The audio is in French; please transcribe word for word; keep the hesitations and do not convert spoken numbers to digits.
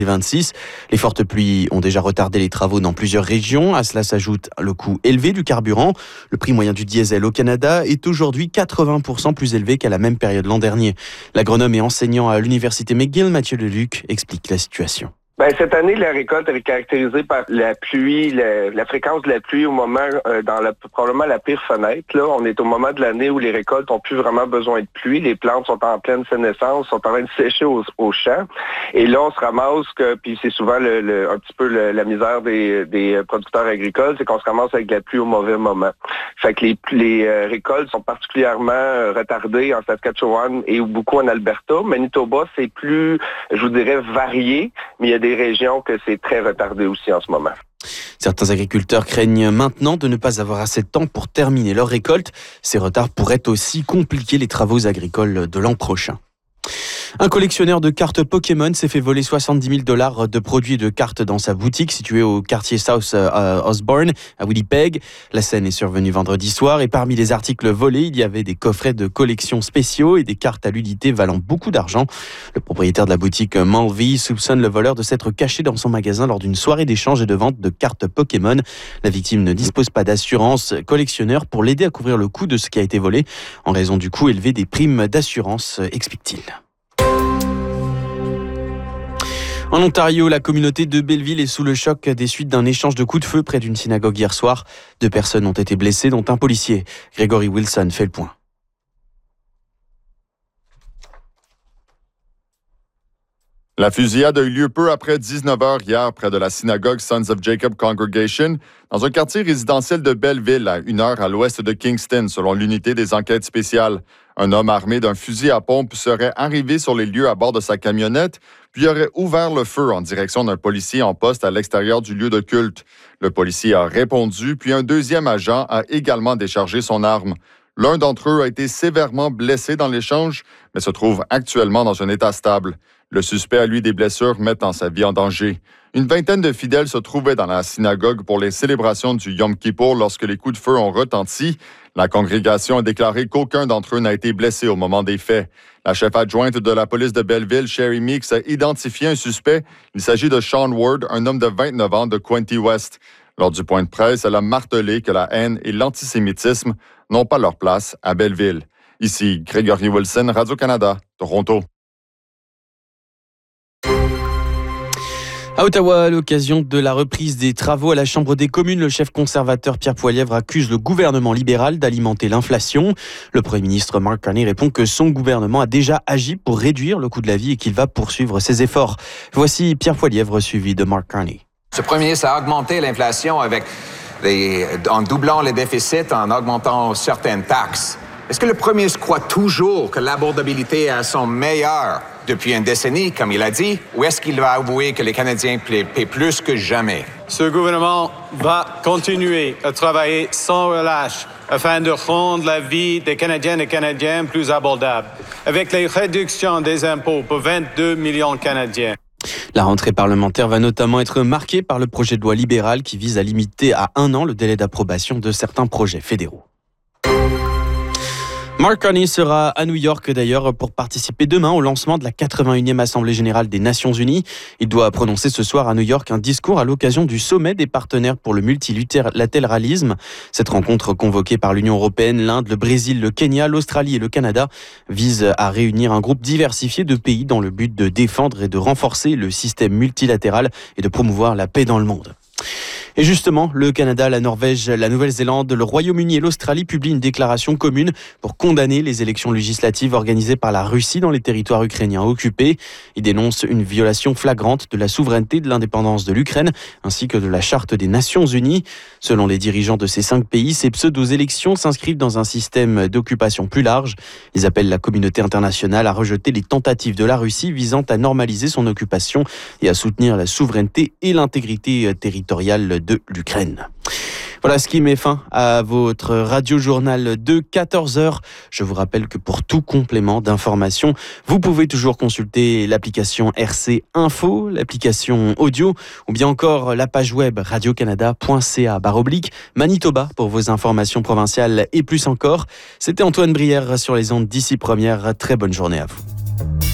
vingt-six. Les fortes pluies ont déjà retardé les travaux dans plusieurs régions. À cela s'ajoute le coût élevé du carburant. Le prix moyen du diesel au Canada est aujourd'hui quatre-vingts pour cent plus élevé qu'à la même période l'an dernier. L'agronome et enseignant à l'université McGill, Mathieu Leluc, explique la situation. Ben, cette année, la récolte est caractérisée par la pluie, la, la fréquence de la pluie au moment, euh, dans la, probablement la pire fenêtre. Là, on est au moment de l'année où les récoltes ont plus vraiment besoin de pluie. Les plantes sont en pleine sénescence, sont en train de sécher au, au champ. Et là, on se ramasse que, puis c'est souvent le, le, un petit peu le, la misère des, des producteurs agricoles, c'est qu'on se ramasse avec la pluie au mauvais moment. Fait que les, les euh, récoltes sont particulièrement euh, retardées en Saskatchewan et beaucoup en Alberta. Manitoba, c'est plus, je vous dirais, varié, mais il y a des régions que c'est très retardé aussi en ce moment. Certains agriculteurs craignent maintenant de ne pas avoir assez de temps pour terminer leur récolte. Ces retards pourraient aussi compliquer les travaux agricoles de l'an prochain. Un collectionneur de cartes Pokémon s'est fait voler soixante-dix mille dollars de produits de cartes dans sa boutique située au quartier South Osborne à Winnipeg. La scène est survenue vendredi soir et parmi les articles volés, il y avait des coffrets de collection spéciaux et des cartes à l'unité valant beaucoup d'argent. Le propriétaire de la boutique Malvy soupçonne le voleur de s'être caché dans son magasin lors d'une soirée d'échange et de vente de cartes Pokémon. La victime ne dispose pas d'assurance collectionneur pour l'aider à couvrir le coût de ce qui a été volé en raison du coût élevé des primes d'assurance, explique-t-il. En Ontario, la communauté de Belleville est sous le choc des suites d'un échange de coups de feu près d'une synagogue hier soir. Deux personnes ont été blessées, dont un policier. Gregory Wilson fait le point. La fusillade a eu lieu peu après dix-neuf heures hier près de la synagogue Sons of Jacob Congregation, dans un quartier résidentiel de Belleville, à une heure à l'ouest de Kingston, selon l'unité des enquêtes spéciales. Un homme armé d'un fusil à pompe serait arrivé sur les lieux à bord de sa camionnette, puis aurait ouvert le feu en direction d'un policier en poste à l'extérieur du lieu de culte. Le policier a répondu, puis un deuxième agent a également déchargé son arme. L'un d'entre eux a été sévèrement blessé dans l'échange, mais se trouve actuellement dans un état stable. Le suspect a, lui, des blessures mettant sa vie en danger. Une vingtaine de fidèles se trouvaient dans la synagogue pour les célébrations du Yom Kippour lorsque les coups de feu ont retenti. La congrégation a déclaré qu'aucun d'entre eux n'a été blessé au moment des faits. La chef adjointe de la police de Belleville, Sherry Meeks, a identifié un suspect. Il s'agit de Sean Ward, un homme de vingt-neuf ans de Quinte West. Lors du point de presse, elle a martelé que la haine et l'antisémitisme n'ont pas leur place à Belleville. Ici, Gregory Wilson, Radio-Canada, Toronto. À Ottawa, à l'occasion de la reprise des travaux à la Chambre des communes, le chef conservateur Pierre Poilievre accuse le gouvernement libéral d'alimenter l'inflation. Le Premier ministre Mark Carney répond que son gouvernement a déjà agi pour réduire le coût de la vie et qu'il va poursuivre ses efforts. Voici Pierre Poilievre suivi de Mark Carney. Ce Premier ministre a augmenté l'inflation avec les, en doublant les déficits, en augmentant certaines taxes. Est-ce que le Premier ministre croit toujours que l'abordabilité est à son meilleur depuis une décennie, comme il a dit, ou est-ce qu'il va avouer que les Canadiens paient, paient plus que jamais? Ce gouvernement va continuer à travailler sans relâche afin de rendre la vie des Canadiennes et Canadiens plus abordable, avec les réductions des impôts pour vingt-deux millions de Canadiens. La rentrée parlementaire va notamment être marquée par le projet de loi libéral qui vise à limiter à un an le délai d'approbation de certains projets fédéraux. Mark Carney sera à New York d'ailleurs pour participer demain au lancement de la quatre-vingt-unième Assemblée générale des Nations unies. Il doit prononcer ce soir à New York un discours à l'occasion du sommet des partenaires pour le multilatéralisme. Cette rencontre convoquée par l'Union européenne, l'Inde, le Brésil, le Kenya, l'Australie et le Canada vise à réunir un groupe diversifié de pays dans le but de défendre et de renforcer le système multilatéral et de promouvoir la paix dans le monde. Et justement, le Canada, la Norvège, la Nouvelle-Zélande, le Royaume-Uni et l'Australie publient une déclaration commune pour condamner les élections législatives organisées par la Russie dans les territoires ukrainiens occupés. Ils dénoncent une violation flagrante de la souveraineté et de l'indépendance de l'Ukraine, ainsi que de la Charte des Nations Unies. Selon les dirigeants de ces cinq pays, ces pseudo-élections s'inscrivent dans un système d'occupation plus large. Ils appellent la communauté internationale à rejeter les tentatives de la Russie visant à normaliser son occupation et à soutenir la souveraineté et l'intégrité territoriale de l'Ukraine. Voilà ce qui met fin à votre radio-journal de quatorze heures. Je vous rappelle que pour tout complément d'information, vous pouvez toujours consulter l'application R C Info, l'application audio ou bien encore la page web radio-canada point c a barre oblique Manitoba pour vos informations provinciales et plus encore. C'était Antoine Brière sur les ondes d'ici première. Très bonne journée à vous.